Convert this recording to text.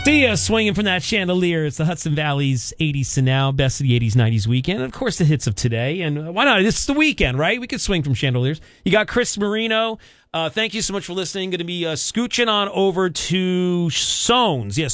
See ya swinging from that chandelier. It's the Hudson Valley's 80s to now, best of the 80s, 90s weekend. And, of course, the hits of today. And why not? It's the weekend, right? We could swing from chandeliers. You got Chris Marino. Thank you so much for listening. Going to be scooching on over to Sones. Yes.